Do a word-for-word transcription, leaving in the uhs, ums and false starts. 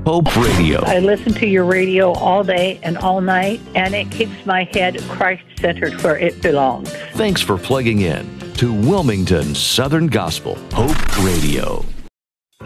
Hope Radio. I listen to your radio all day and all night, and it keeps my head Christ-centered where it belongs. Thanks for plugging in to Wilmington Southern Gospel Hope Radio.